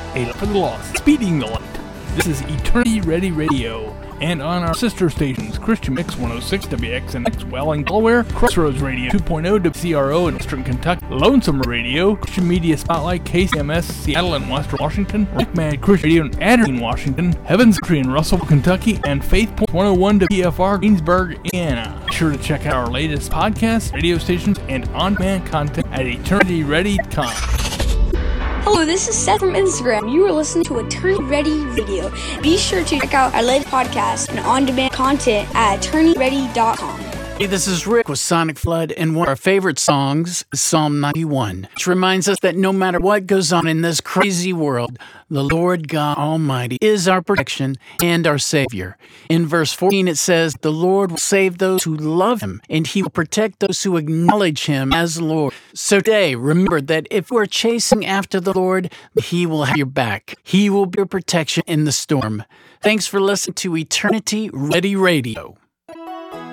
a light for the lost, speeding the light. This is Eternity Ready Radio. And on our sister stations, Christian Mix 106 WXNX Welling, Delaware, Crossroads Radio 2.0 WCRO in Western Kentucky, Lonesome Radio, Christian Media Spotlight, KCMS, Seattle and Western Washington, Rock Mad Christian Radio in Aberdeen, Washington, Heaven's Country in Russell, Kentucky, and Faith Point 101 WPFR, Greensburg, Indiana. Be sure to check out our latest podcasts, radio stations, and on-demand content at eternityready.com. Hello, this is Seth from Instagram. You are listening to Eternity Ready Radio. Be sure to check out our latest podcast and on-demand content at eternityready.com. Hey, this is Rick with Sonic Flood, and one of our favorite songs is Psalm 91, which reminds us that no matter what goes on in this crazy world, the Lord God Almighty is our protection and our Savior. In verse 14 it says, "The Lord will save those who love Him, and He will protect those who acknowledge Him as Lord." So today, remember that if we're chasing after the Lord, He will have your back. He will be your protection in the storm. Thanks for listening to Eternity Ready Radio.